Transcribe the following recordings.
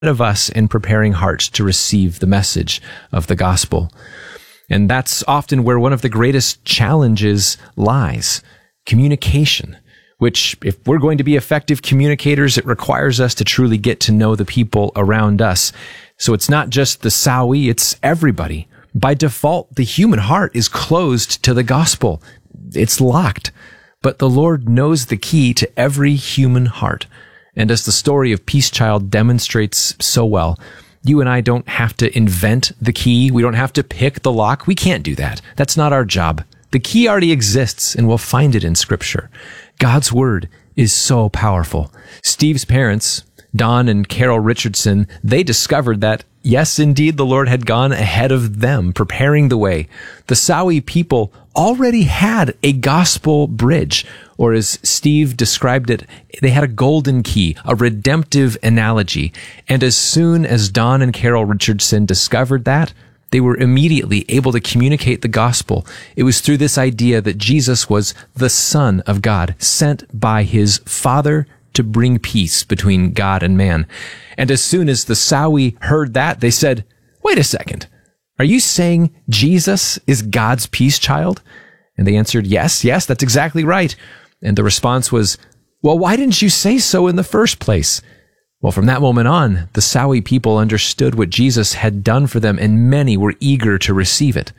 of us in preparing hearts to receive the message of the gospel. And that's often where one of the greatest challenges lies: communication, which, if we're going to be effective communicators, it requires us to truly get to know the people around us. So it's not just the Sawi, it's everybody. By default, the human heart is closed to the gospel. It's locked. But the Lord knows the key to every human heart. And as the story of Peace Child demonstrates so well, you and I don't have to invent the key. We don't have to pick the lock. We can't do that. That's not our job. The key already exists, and we'll find it in Scripture. God's Word is so powerful. Steve's parents, Don and Carol Richardson, they discovered that, yes, indeed, the Lord had gone ahead of them, preparing the way. The Sawi people already had a gospel bridge, or as Steve described it, they had a golden key, a redemptive analogy. And as soon as Don and Carol Richardson discovered that, they were immediately able to communicate the gospel. It was through this idea that Jesus was the Son of God, sent by his Father to bring peace between God and man. And as soon as the Sawi heard that, they said, "Wait a second. Are you saying Jesus is God's peace child?" And they answered, yes, that's exactly right. And the response was, "Well, why didn't you say so in the first place?" Well, from that moment on, the Sawi people understood what Jesus had done for them, and many were eager to receive it.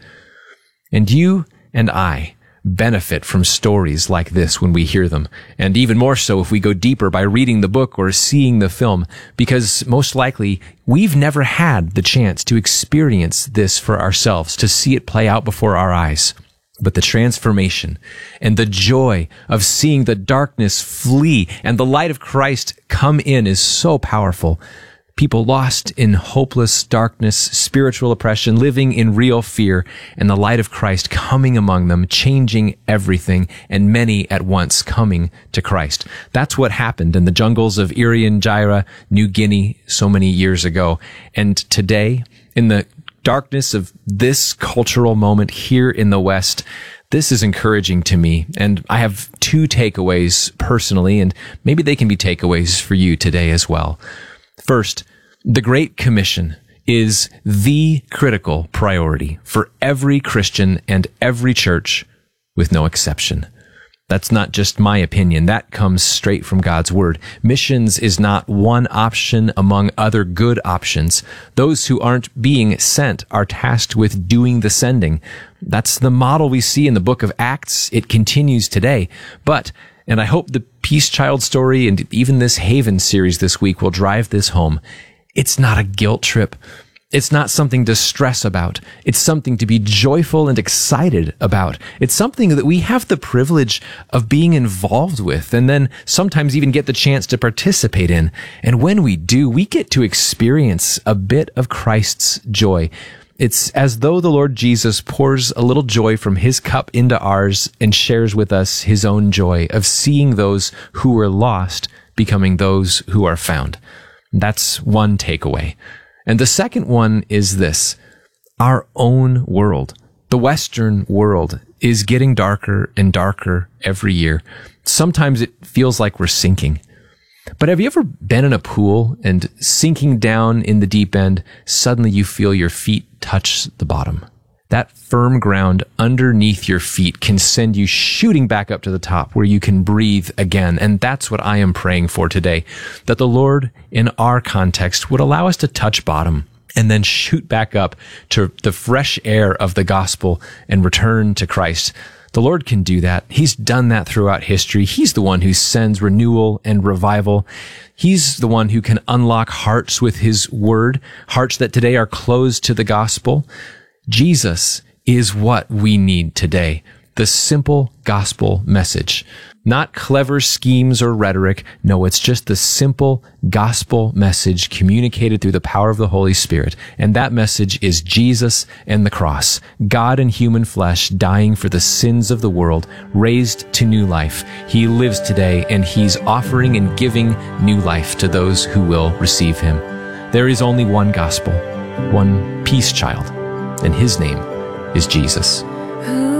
And you and I benefit from stories like this when we hear them, and even more so if we go deeper by reading the book or seeing the film, because most likely we've never had the chance to experience this for ourselves, to see it play out before our eyes. But the transformation and the joy of seeing the darkness flee and the light of Christ come in is so powerful. People lost in hopeless darkness, spiritual oppression, living in real fear, and the light of Christ coming among them, changing everything, and many at once coming to Christ. That's what happened in the jungles of Irian Jaya, New Guinea, so many years ago. And today, in the darkness of this cultural moment here in the West, this is encouraging to me. And I have two takeaways personally, and maybe they can be takeaways for you today as well. First, the Great Commission is the critical priority for every Christian and every church, with no exception. That's not just my opinion. That comes straight from God's Word. Missions is not one option among other good options. Those who aren't being sent are tasked with doing the sending. That's the model we see in the book of Acts. It continues today. But, and I hope the Peace Child story and even this Haven series this week will drive this home, it's not a guilt trip. It's not something to stress about. It's something to be joyful and excited about. It's something that we have the privilege of being involved with, and then sometimes even get the chance to participate in. And when we do, we get to experience a bit of Christ's joy. It's as though the Lord Jesus pours a little joy from his cup into ours and shares with us his own joy of seeing those who were lost becoming those who are found. That's one takeaway. And the second one is this: our own world, the Western world, is getting darker and darker every year. Sometimes it feels like we're sinking. But have you ever been in a pool and sinking down in the deep end, suddenly you feel your feet touch the bottom? That firm ground underneath your feet can send you shooting back up to the top where you can breathe again. And that's what I am praying for today, that the Lord in our context would allow us to touch bottom and then shoot back up to the fresh air of the gospel and return to Christ. The Lord can do that. He's done that throughout history. He's the one who sends renewal and revival. He's the one who can unlock hearts with his word, hearts that today are closed to the gospel. Jesus is what we need today. The simple gospel message. Not clever schemes or rhetoric. No, it's just the simple gospel message communicated through the power of the Holy Spirit. And that message is Jesus and the cross. God in human flesh dying for the sins of the world, raised to new life. He lives today, and he's offering and giving new life to those who will receive him. There is only one gospel, one peace child, and his name is Jesus.